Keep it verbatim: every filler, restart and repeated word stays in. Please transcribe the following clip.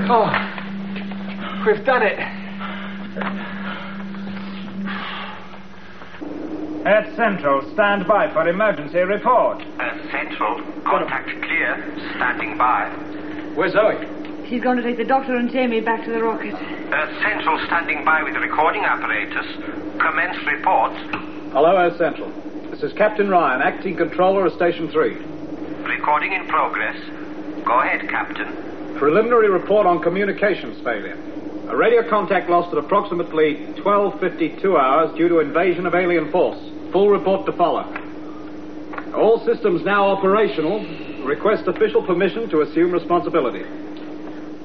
Oh, we've done it. At Central, stand by for emergency report. At Central, contact clear, standing by. Where's Zoe? She's going to take the doctor and Jamie back to the rocket. At Central, standing by with recording apparatus. Commence report. Hello, Earth Central. This is Captain Ryan, acting controller of Station three. Recording in progress. Go ahead, Captain. Preliminary report on communications failure. A radio contact lost at approximately twelve fifty-two hours due to invasion of alien force. Full report to follow. All systems now operational. Request official permission to assume responsibility.